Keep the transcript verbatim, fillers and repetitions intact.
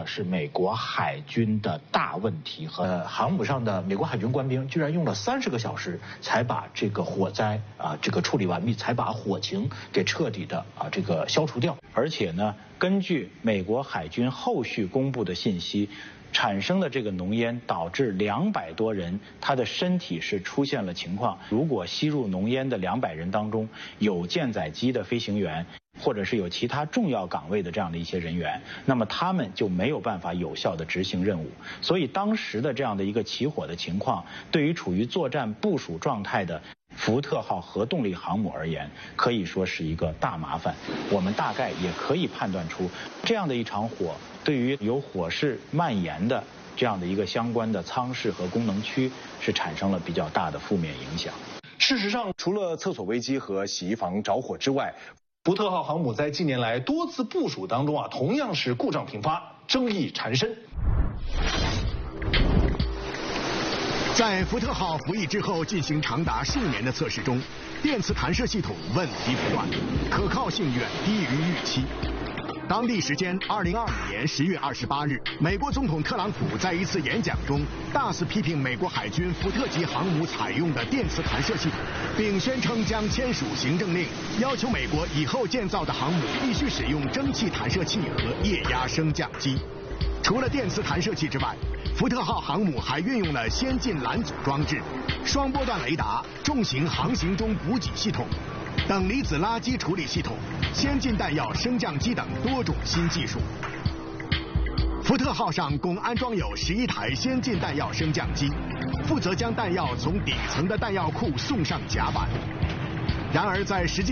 是美国海军的大问题和、呃、航母上的美国海军官兵居然用了三十个小时才把这个火灾啊、呃、这个处理完毕，才把火情给彻底的啊、呃、这个消除掉。而且呢，根据美国海军后续公布的信息，产生的这个浓烟导致两百多人他的身体是出现了情况。如果吸入浓烟的两百人当中有舰载机的飞行员，或者是有其他重要岗位的这样的一些人员，那么他们就没有办法有效的执行任务。所以当时的这样的一个起火的情况，对于处于作战部署状态的福特号核动力航母而言，可以说是一个大麻烦。我们大概也可以判断出，这样的一场火对于有火势蔓延的这样的一个相关的舱室和功能区是产生了比较大的负面影响。 事实上，除了厕所危机和洗衣房着火之外，福特号航母在近年来多次部署当中啊，同样是故障频发，争议缠身。 在福特号服役之后进行长达数年的测试中，电磁弹射系统问题不断，可靠性远低于预期。当地时间二零二五年十月二十八日，美国总统特朗普在一次演讲中大肆批评美国海军福特级航母采用的电磁弹射系统，并宣称将签署行政令，要求美国以后建造的航母必须使用蒸汽弹射器和液压升降机。除了电磁弹射器之外，福特号航母还运用了先进拦阻装置、双波段雷达、重型航行中补给系统、等离子垃圾处理系统、先进弹药升降机等多种新技术。福特号上共安装有十一台先进弹药升降机，负责将弹药从底层的弹药库送上甲板。然而在实际